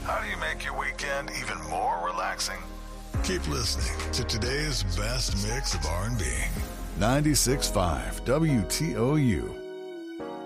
How do you make your weekend even more relaxing? Keep listening to today's best mix of R&B. 96.5 WTOU.